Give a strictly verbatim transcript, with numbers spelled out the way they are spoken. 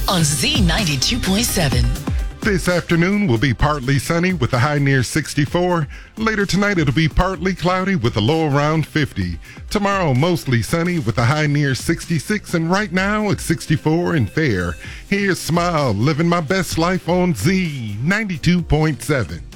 on Z ninety-two point seven. This afternoon will be partly sunny with a high near sixty-four. Later tonight, it'll be partly cloudy with a low around fifty. Tomorrow, mostly sunny with a high near sixty-six. And right now, it's sixty-four and fair. Here's Smile, living my best life on Z ninety-two point seven.